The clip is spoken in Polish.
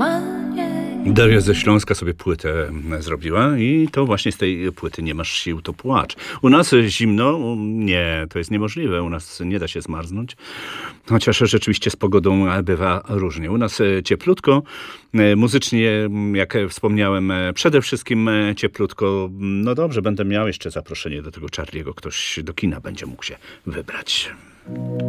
Daria ze Śląska sobie płytę zrobiła i to właśnie z tej płyty Nie masz sił, to płacz. U nas zimno? Nie, to jest niemożliwe. U nas nie da się zmarznąć. Chociaż rzeczywiście z pogodą bywa różnie. U nas cieplutko, muzycznie, jak wspomniałem, przede wszystkim cieplutko. No dobrze, będę miał jeszcze zaproszenie do tego Charlie'ego. Ktoś do kina będzie mógł się wybrać.